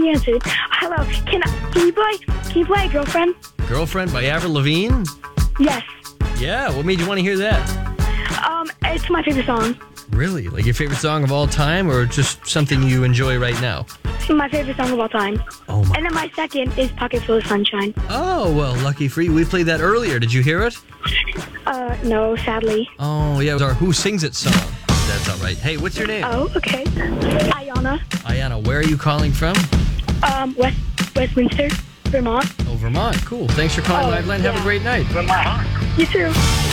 already answered. Hello. Can you play Girlfriend? Girlfriend by Avril Lavigne? Yes. Yeah, what made you want to hear that? It's my favorite song. Really? Like your favorite song of all time, or just something you enjoy right now? My favorite song of all time. Oh my. And then my second is Pocket Full of Sunshine. Oh, well, lucky for you. We played that earlier. Did you hear it? No, sadly. Oh, yeah, it was our Who Sings It song. That's all right. Hey, what's your name? Oh, okay. Ayana. Ayana, where are you calling from? Westminster, Vermont. Oh, Vermont. Cool. Thanks for calling Liveline. Have a great night. You too.